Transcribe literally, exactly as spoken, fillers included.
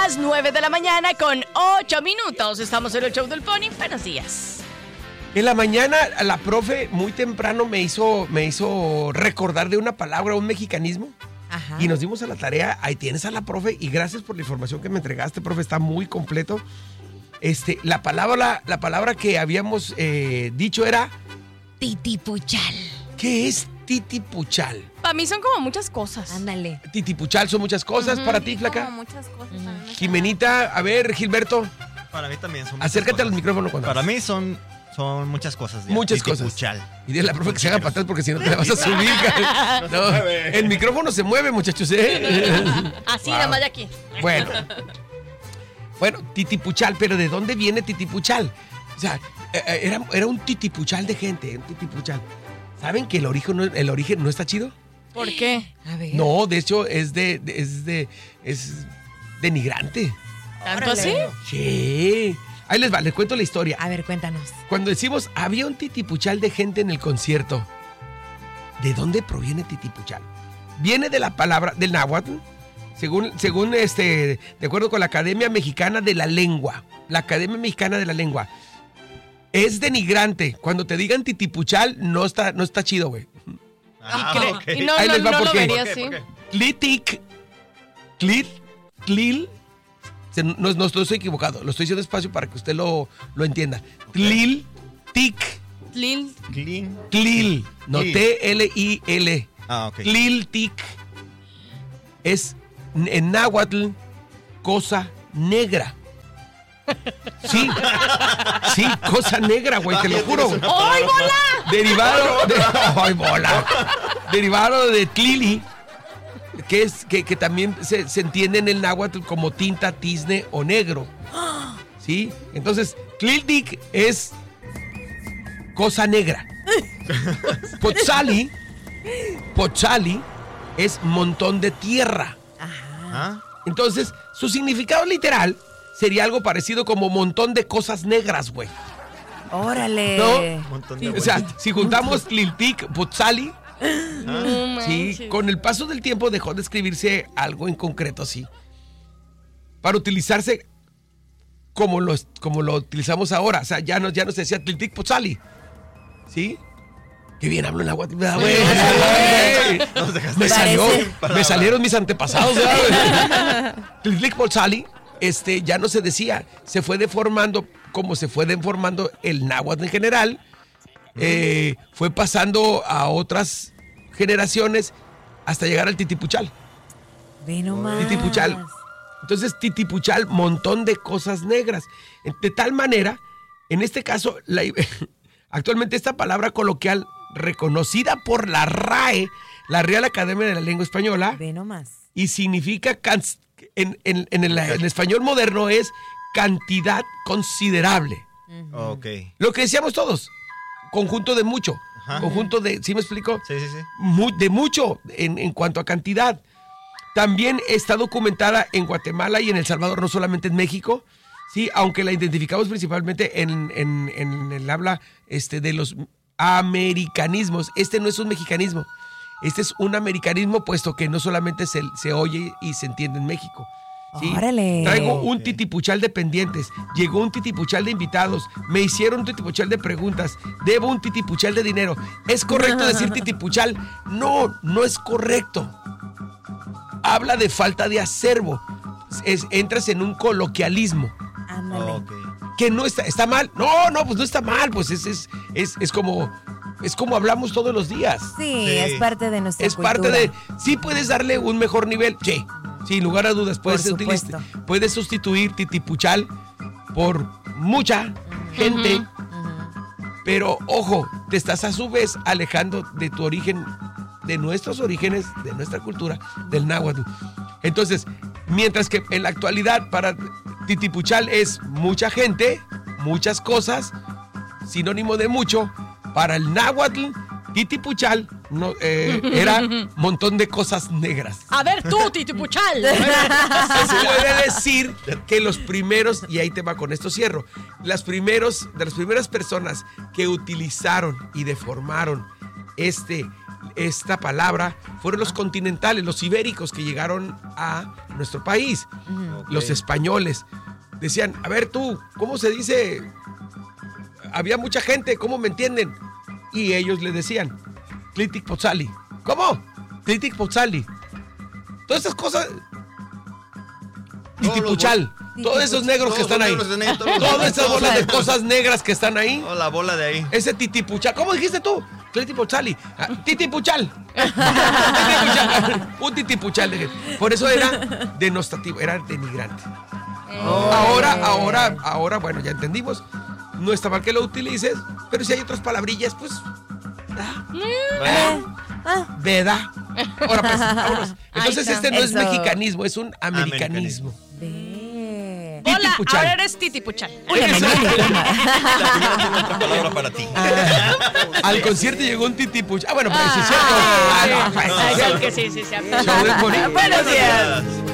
las nueve de la mañana con ocho minutos. Estamos en el show del Pony. Buenos días. En la mañana la profe muy temprano me hizo, me hizo recordar de una palabra, un mexicanismo. Ajá. Y nos dimos a la tarea. Ahí tienes a la profe y gracias por la información que me entregaste, profe. Está muy completo. Este, la palabra, la palabra que habíamos eh, dicho era titipuchal. ¿Qué es titipuchal? Para mí son como muchas cosas. Ándale. Titipuchal son muchas cosas. Uh-huh. Para ti, Sí, flaca. como muchas cosas. Uh-huh. a mí me Jimenita, a ver, Gilberto, Para mí también son muchas acércate cosas. al micrófono cuando Para hables. mí son, son muchas cosas. ya. Muchas cosas. Titipuchal. Y dile a la profe que se haga para atrás porque si no te la vas a subir. No, el micrófono se mueve, muchachos, ¿eh? Así, Wow. nada más de aquí. Bueno. Bueno, titipuchal, pero ¿de dónde viene titipuchal? O sea, eh, era, era un titipuchal de gente, un titipuchal. ¿Saben que el origen no, el origen no está chido? ¿Por qué? A ver. No, de hecho es de, de- es de es denigrante. ¿Tanto así? Sí. Ahí les va, les cuento la historia. A ver, cuéntanos. Cuando decimos había un titipuchal de gente en el concierto, ¿de dónde proviene titipuchal? Viene de la palabra del náhuatl, según, según este, de acuerdo con la Academia Mexicana de la Lengua. La Academia Mexicana de la Lengua. Es denigrante. Cuando te digan titipuchal, no está, no está chido, güey. Ah, y, cre- ok. y no, Ahí no, les va no por lo qué. vería ¿Por qué? así. ¿Por qué? Tlitic, tlit, tlil. Se- No, no, no estoy equivocado. Lo estoy diciendo despacio para que usted lo, lo entienda. Tlil, tic, Lil, Clean. tlil. No, Tlil. T L I L. Ah, ok. Tliltic es en náhuatl cosa negra. Sí, sí, cosa negra, güey, te lo juro. güey. ¡ay, bola! Derivado de, ¡ay, bola! Derivado de tlili, que es que, que también se, se entiende en el náhuatl como tinta, tizne o negro. ¿Sí? Entonces, tliltic es cosa negra. Potzali, Potzali es montón de tierra. ¿Ah? Entonces, su significado literal sería algo parecido como montón de cosas negras, güey. Órale. No. Un montón de O sea, huesitos. si juntamos Tliltic, Potzali, No sí, manches. con el paso del tiempo dejó de escribirse algo en concreto así. Para utilizarse como lo, como lo utilizamos ahora. O sea, ya no, ya no se decía Tliltic, Potzali. ¿Sí? Qué bien hablo en agua. güey. Nos dejaste Me, salió, Parece- me salieron mis antepasados. Tliltic, Potzali, este, ya no se decía. Se fue deformando, como se fue deformando el náhuatl en general. Eh, fue pasando a otras generaciones hasta llegar al titipuchal. Ve nomás. Titipuchal. Entonces, titipuchal, montón de cosas negras. De tal manera, en este caso, la- actualmente esta palabra coloquial reconocida por la R A E, la Real Academia de la Lengua Española, Ve nomás. y significa, can- en, en- en el, en el español moderno es cantidad considerable. Ok. Lo que decíamos todos, conjunto de mucho, Ajá. conjunto de, ¿sí me explico? Sí, sí, sí. Mu- de mucho en, en cuanto a cantidad. También está documentada en Guatemala y en El Salvador, no solamente en México, sí, aunque la identificamos principalmente en, en- en el habla este, de los americanismos. Este no es un mexicanismo, este es un americanismo, puesto que no solamente se, se oye y se entiende en México. ¿sí? Órale. Traigo un Ok. titipuchal de pendientes, llegó un titipuchal de invitados, me hicieron un titipuchal de preguntas, debo un titipuchal de dinero. ¿Es correcto decir titipuchal? No, no es correcto. Habla de falta de acervo. Es- entras en un coloquialismo. Ándale. Ok. Que no está, ¿está mal? No, no, pues no está mal, pues es, es, es, es como, es como hablamos todos los días. Sí, Sí. es parte de nuestra Es cultura. parte de, sí puedes darle un mejor nivel, sí, sin lugar a dudas, puedes, Por utiliz- supuesto. puedes sustituir titipuchal por mucha gente, pero ojo, te estás a su vez alejando de tu origen, de nuestros orígenes, de nuestra cultura, del náhuatl. Entonces, mientras que en la actualidad para titipuchal es mucha gente, muchas cosas, sinónimo de mucho, para el náhuatl, titipuchal no, eh, era montón de cosas negras. A ver tú, titipuchal. Se puede decir que los primeros, y ahí te va, con esto cierro, las primeros, de las primeras personas que utilizaron y deformaron este esta palabra fueron los continentales, los ibéricos que llegaron a nuestro país, Ok. los españoles. Decían, a ver tú, ¿cómo se dice? Había mucha gente, ¿cómo me entienden? Y ellos le decían, Tlitic Pozzali. ¿Cómo? Tlitic Pozzali. Todas esas cosas... Todos los Titipuchal. Todos esos negros que Todos están los ahí. negros están ahí, todos los Todas esas negros. bolas de cosas negras que están ahí. Oh, la bola de ahí. Ese titipuchal. ¿Cómo dijiste tú? Titipuchali. Ah, Titipuchal. Titipuchal. Un titipuchal. de- Por eso era denostativo, era denigrante. Ahora, ahora, ahora, bueno, ya entendimos. No está mal que lo utilices, pero si hay otras palabrillas, pues. ah, Bueno, Ah, Veda. Ahora pues, vámonos. Entonces Ahí está. este no es Eso. mexicanismo, es un americanismo. ve. Hola, Titipuchal. ahora eres Titipuchal. Una mañana en Colima. la señora tiene otra palabra para ti. Al concierto llegó un titipuchal. Ah, bueno, pero eso es Ah, cierto. Ah, no, sí. pues, Ay, sí, sí, que sí, sí, sí. Show del Pony. Buenos días. días.